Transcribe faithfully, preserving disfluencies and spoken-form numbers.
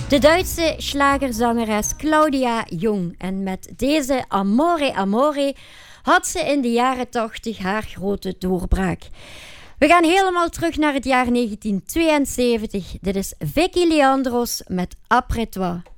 De Duitse slagerzangeres Claudia Jung. En met deze Amore Amore had ze in de jaren tachtig haar grote doorbraak. We gaan helemaal terug naar het jaar negentien tweeënzeventig. Dit is Vicky Leandros met Après toi.